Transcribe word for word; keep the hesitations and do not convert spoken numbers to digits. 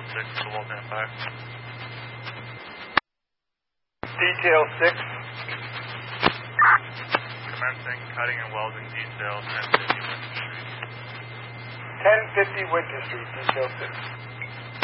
six to Walton Empire. Detail six. Commencing cutting and welding detail ten fifty Winter Street. ten fifty Winter Street, detail six.